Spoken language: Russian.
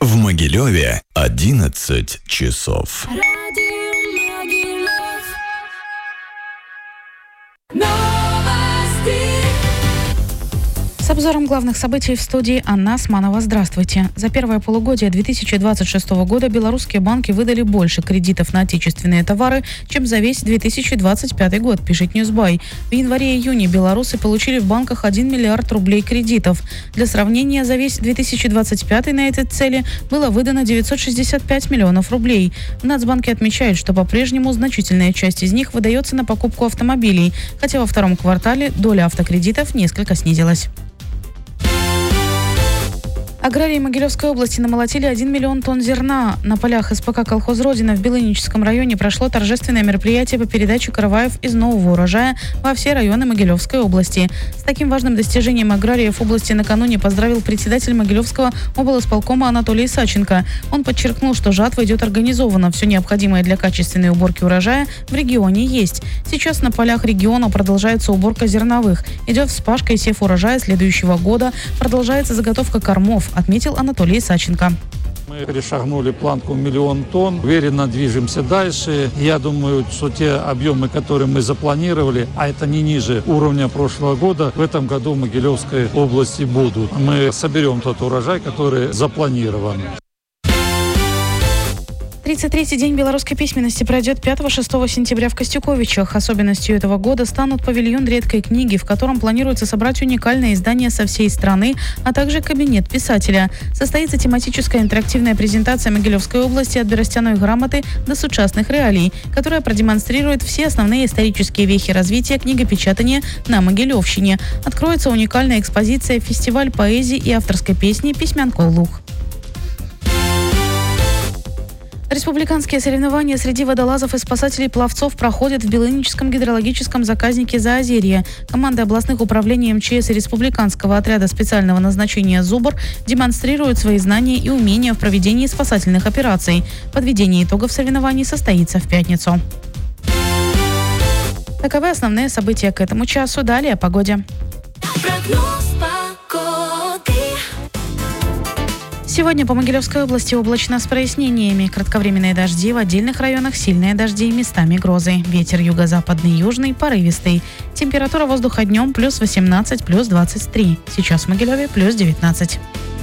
В Могилеве 11 часов. С обзором главных событий в студии Анна Османова. Здравствуйте. За первое полугодие 2026 года белорусские банки выдали больше кредитов на отечественные товары, чем за весь 2025 год, пишет Newsbuy. В январе-июне белорусы получили в банках 1 миллиард рублей кредитов. Для сравнения, за весь 2025 на эти цели было выдано 965 миллионов рублей. В Нацбанке отмечают, что по-прежнему значительная часть из них выдается на покупку автомобилей, хотя во втором квартале доля автокредитов несколько снизилась. Аграрии Могилевской области намолотили 1 миллион тонн зерна. На полях СПК «Колхоз Родина» в Белыническом районе прошло торжественное мероприятие по передаче караваев из нового урожая во все районы Могилевской области. С таким важным достижением аграриев области накануне поздравил председатель Могилевского облсполкома Анатолий Саченко. Он подчеркнул, что жатва идет организованно. Все необходимое для качественной уборки урожая в регионе есть. Сейчас на полях региона продолжается уборка зерновых. Идет вспашка и сев урожая следующего года. Продолжается заготовка кормов, отметил Анатолий Саченко. Мы перешагнули планку 1 миллион тонн, уверенно движемся дальше. Я думаю, что те объемы, которые мы запланировали, а это не ниже уровня прошлого года, в этом году в Могилевской области будут. Мы соберем тот урожай, который запланирован. 33-й день белорусской письменности пройдет 5-6 сентября в Костюковичах. Особенностью этого года станут павильон редкой книги, в котором планируется собрать уникальные издания со всей страны, а также кабинет писателя. Состоится тематическая интерактивная презентация Могилевской области от берестяной грамоты до сучасных реалий, которая продемонстрирует все основные исторические вехи развития книгопечатания на Могилевщине. Откроется уникальная экспозиция «Фестиваль поэзии и авторской песни «Письмянко Луг». Республиканские соревнования среди водолазов и спасателей-пловцов проходят в Белыническом гидрологическом заказнике Заозерье. Команды областных управлений МЧС и Республиканского отряда специального назначения «Зубр» демонстрируют свои знания и умения в проведении спасательных операций. Подведение итогов соревнований состоится в пятницу. Таковы основные события к этому часу. Далее о погоде. Сегодня по Могилевской области облачно с прояснениями. Кратковременные дожди, в отдельных районах сильные дожди, местами грозы. Ветер юго-западный, южный, порывистый. Температура воздуха днем +18, +23. Сейчас в Могилеве +19.